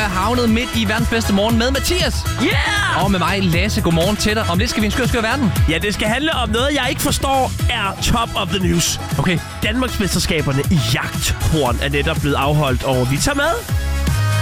havnet midt i verdens bedste morgen med Mathias. Yeah! Og med mig, Lasse. Godmorgen til dig. Om lidt skal vi en skør verden. Ja, det skal handle om noget, jeg ikke forstår, er top of the news. Okay. Danmarksmesterskaberne i jagthorn er netop blevet afholdt, og vi tager med.